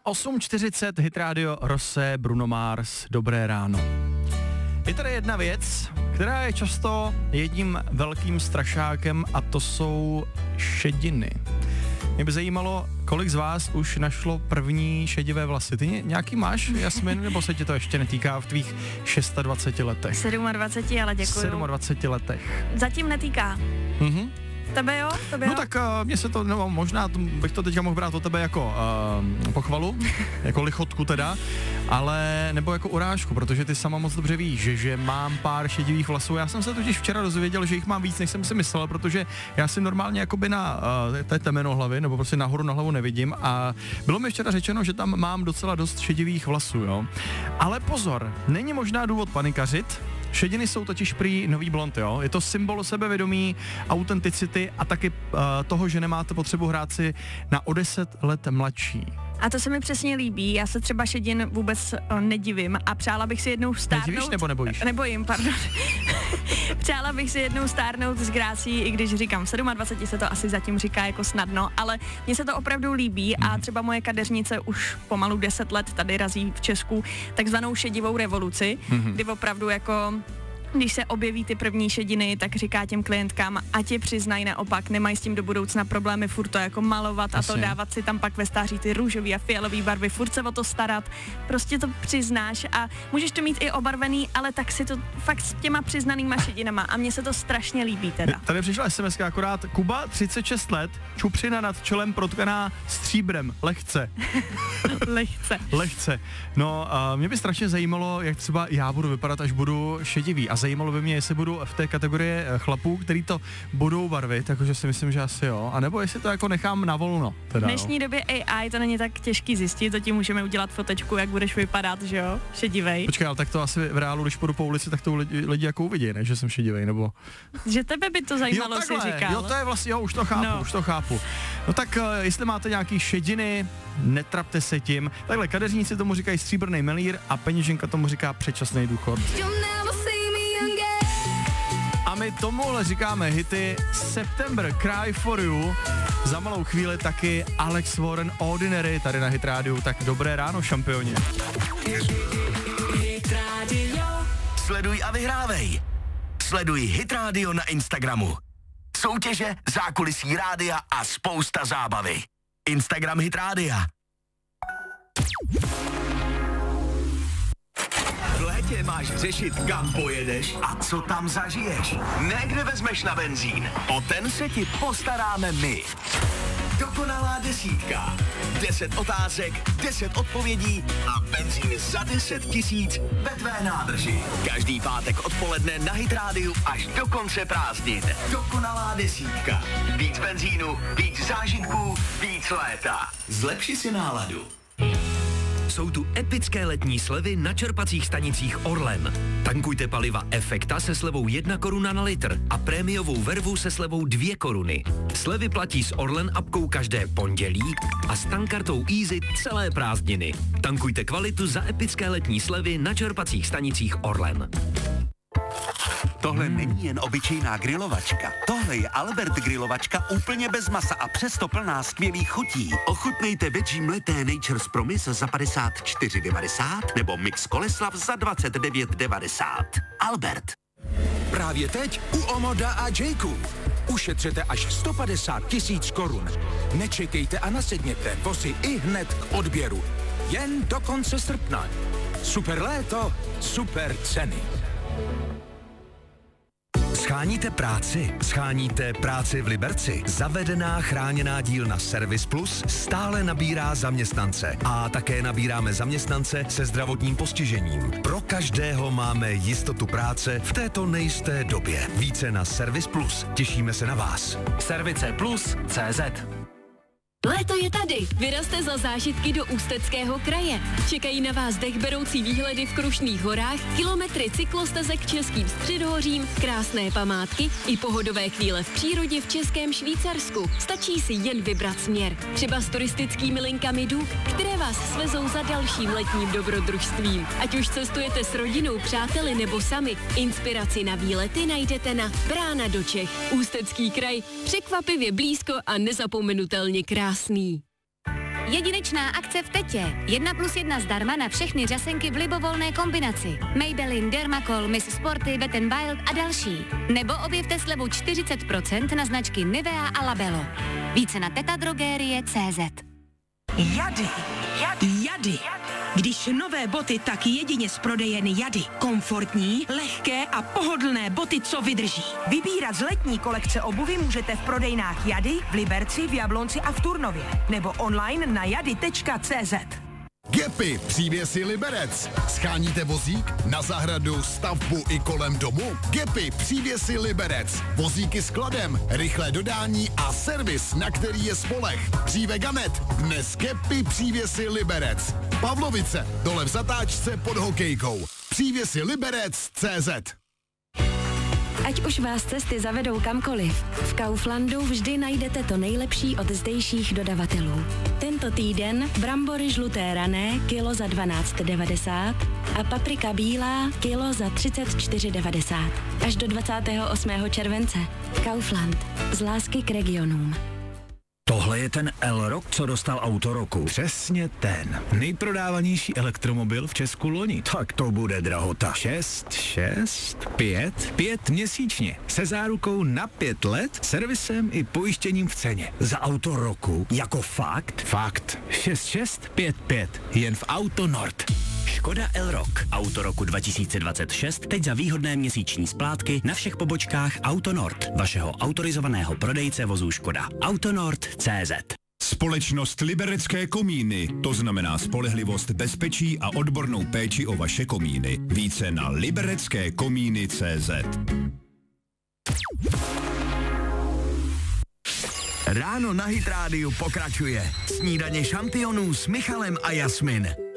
8:40, Hit Radio, Rosé, Bruno Mars, dobré ráno. Je tady jedna věc, která je často jedním velkým strašákem a to jsou šediny. Mě by zajímalo, kolik z vás už našlo první šedivé vlasy. Ty nějaký máš, Jasmin, nebo se tě to ještě netýká v tvých 26 letech? 27, ale děkuju. 27 letech. Zatím netýká. Tebe jo? No tak mně se to, no, možná bych to teďka mohl brát od tebe jako pochvalu, jako lichotku teda, ale nebo jako urážku, protože ty sama moc dobře víš, že mám pár šedivých vlasů. Já jsem se totiž včera dozvěděl, že jich mám víc, než jsem si myslel, protože já si normálně jakoby na té temeno hlavy, nebo prostě nahoru na hlavu nevidím a bylo mi včera řečeno, že tam mám docela dost šedivých vlasů, jo. Ale pozor, není možná důvod panikařit. Šediny jsou totiž prý nový blond, jo? Je to symbol sebevědomí, autenticity a taky toho, že nemáte potřebu hrát si na o 10 let mladší. A to se mi přesně líbí, já se třeba šedin vůbec nedivím a přála bych si jednou stárnout... Nedivíš nebo nebojíš? Nebojím, pardon. Přála bych si jednou stárnout s grásí, i když říkám, v 27 se to asi zatím říká jako snadno, ale mně se to opravdu líbí a třeba moje kadeřnice už pomalu 10 let tady razí v Česku takzvanou šedivou revoluci, kdy opravdu jako... Když se objeví ty první šediny, tak říká těm klientkám, ať je přiznají naopak, nemají s tím do budoucna problémy furt to jako malovat a to dávat si tam pak ve stáří ty růžový a fialový barvy, furt se o to starat, prostě to přiznáš a můžeš to mít i obarvený, ale tak si to fakt s těma přiznanýma šedinama a mně se to strašně líbí teda. Tady přišla SMS akorát, Kuba, 36 let, čupřina nad čelem protkaná stříbrem, lehce. Lehce. No, mě by strašně zajímalo, jak třeba já budu vypadat, až budu šedivý. A zajímalo by mě, jestli budu v té kategorii chlapů, který to budou barvit, takže si myslím, že asi jo. A nebo jestli to jako nechám na volno. Teda, v dnešní době AI to není tak těžký zjistit, to ti můžeme udělat fotečku, jak budeš vypadat, že jo, šedivej. Počkej, ale tak to asi v reálu, když půjdu po ulici, tak to lidi jako uvidí, ne, že jsem šedivej, nebo... Že tebe by to zajímalo, jo, si říkal. Jo, to je vlastně, jo, už to chápu. No tak, jestli máte nějaký šediny, netrapte se tím. Takhle, kadeřníci tomu říkají stříbrný melír a peněženka tomu říká předčasný důchod. A my tomuhle říkáme hity September, Cry for You. Za malou chvíli taky Alex Warren, Ordinary, tady na Hit Radio. Tak dobré ráno, šampioni. Hit Radio. Sleduj a vyhrávej. Sleduj Hit Radio na Instagramu. Soutěže, zákulisí rádia a spousta zábavy. Instagram Hit Rádia. V létě máš řešit, kam pojedeš a co tam zažiješ. Ne, kde vezmeš na benzín. O ten se ti postaráme my. Dokonalá desítka. 10 otázek, 10 odpovědí a benzín za 10 000 ve tvé nádrži. Každý pátek odpoledne na Hit Rádiu až do konce prázdnin. Dokonalá desítka. Víc benzínu, víc zážitků, víc léta. Zlepši si náladu. Jsou tu epické letní slevy na čerpacích stanicích Orlen. Tankujte paliva Efekta se slevou 1 koruna na litr a prémiovou vervu se slevou 2 koruny. Slevy platí s Orlen apkou každé pondělí a s tankkartou Easy celé prázdniny. Tankujte kvalitu za epické letní slevy na čerpacích stanicích Orlen. Tohle není jen obyčejná grilovačka. Tohle je Albert grilovačka úplně bez masa a přesto plná skvělých chutí. Ochutnejte veggie mleté Nature's Promise za 54,90 nebo mix Koleslav za 29,90. Albert. Právě teď u Omoda a Jayku. Ušetřete až 150 000 korun. Nečekejte a nasedněte, vozy i hned k odběru. Jen do konce srpna. Super léto, super ceny. Scháníte práci v Liberci? Zavedená chráněná dílna Service Plus stále nabírá zaměstnance a také nabíráme zaměstnance se zdravotním postižením. Pro každého máme jistotu práce v této nejisté době. Více na Service Plus. Těšíme se na vás. Serviceplus.cz. Léto je tady. Vyrazte za zážitky do Ústeckého kraje. Čekají na vás dechberoucí výhledy v Krušných horách, kilometry cyklostezek českým středohořím, krásné památky i pohodové chvíle v přírodě v Českém Švýcarsku. Stačí si jen vybrat směr. Třeba s turistickými linkami Duk, které vás svezou za dalším letním dobrodružstvím. Ať už cestujete s rodinou, přáteli nebo sami, inspiraci na výlety najdete na Brána do Čech. Ústecký kraj, překvapivě blízko a nezapomenutelně krásný. Jedinečná akce v Tetě. 1+1 zdarma na všechny řasenky v libovolné kombinaci. Maybelline, Dermacol, Miss Sporty, Wet n Wild a další. Nebo objevte slevu 40% na značky Nivea a Labello. Více na tetadrogerie.cz. Jady. Když nové boty, tak jedině z prodejen Jady. Komfortní, lehké a pohodlné boty, co vydrží. Vybírat z letní kolekce obuvy můžete v prodejnách Jady, v Liberci, v Jablonci a v Turnově. Nebo online na jady.cz. Gepy, přívěsy Liberec. Scháníte vozík na zahradu, stavbu i kolem domu? Gepy, přívěsy Liberec. Vozíky s kladem, rychlé dodání a servis, na který je spoleh. Dříve Ganet, dnes Gepy, přívěsy Liberec. Pavlovice, dole v zatáčce pod hokejkou. Přívěsy Liberec.cz. Ať už vás cesty zavedou kamkoliv, v Kauflandu vždy najdete to nejlepší od zdejších dodavatelů. Tento týden brambory žluté rané kilo za 12,90 a paprika bílá kilo za 34,90. Až do 28. července. Kaufland. Z lásky k regionům. Tohle je ten Elrock, co dostal auto roku. Přesně ten. Nejprodávanější elektromobil v Česku loni. Tak to bude drahota. 5 měsíčně. Se zárukou na 5 let, servisem i pojištěním v ceně. Za auto roku? Jako fakt? Fakt. 6655. Jen v Auto Nord. Škoda Elrock. Auto roku 2026 teď za výhodné měsíční splátky na všech pobočkách Auto Nord, vašeho autorizovaného prodejce vozů Škoda. AutoNord.cz. Společnost Liberecké komíny, to znamená spolehlivost, bezpečí a odbornou péči o vaše komíny. Více na libereckékomíny.cz. Ráno na Hit Rádiu pokračuje. Snídaně šampionů s Michalem a Jasmin.